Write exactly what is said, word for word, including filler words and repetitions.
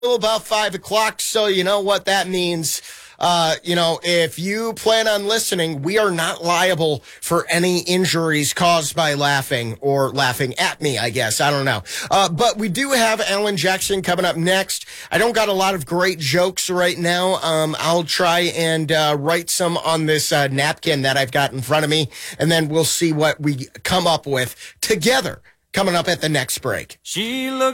About five o'clock, so you know what that means. Uh, you know, if you plan on listening, we are not liable for any injuries caused by laughing or laughing at me, I guess. I don't know. Uh, but we do have Alan Jackson coming up next. I don't got a lot of great jokes right now. Um, I'll try and uh, write some on this uh, napkin that I've got in front of me, and then we'll see what we come up with together coming up at the next break. She looked